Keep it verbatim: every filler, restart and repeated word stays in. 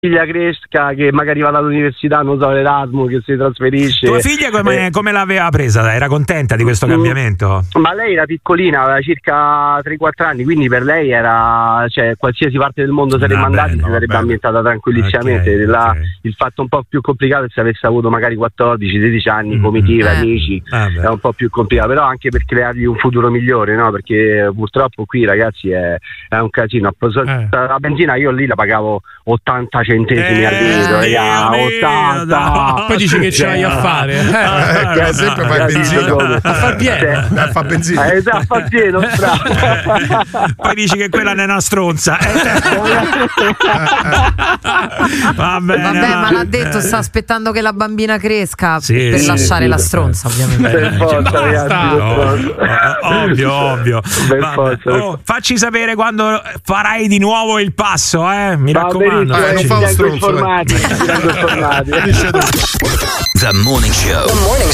figlia cresca, che magari va all'università, non so, l'Erasmus, che si trasferisce. Tua figlia come, eh. come l'aveva presa? Era contenta di questo cambiamento? Ma lei era piccolina, aveva circa tre quattro anni, quindi per lei era, cioè, qualsiasi parte del mondo sarebbe andata, si sarebbe bello. ambientata tranquillissimamente. Okay, La, okay. Il fatto un po' più complicato è se avesse avuto magari quattordici sedici anni, mm, comitiva, eh. amici, ah, è un po' più complicato, però anche per creargli un futuro migliore, no? Perché purtroppo qui, ragazzi, è, è un casino. Eh. La benzina io lì la pagavo ottanta centesimi eh, al litro, eh, ottanta. Poi dici che ce l'hai a fare, eh, eh, sempre fai benzina, a far pieno, a far benzina, eh, a far pieno. Poi dici che quella non è una stronza. Va bene, vabbè, ma... ma l'ha detto, sta aspettando che la bambina cresca sì, per sì, lasciare sì, la sì, stronza, ovviamente. Per forza, ragazzi, ovvio, ovvio, ovvio. Forza, oh, facci sapere quando farai di nuovo il passo, eh? Mi Va raccomando. Eh, non fa lo stronzo. Informati, The Morning Show. The Morning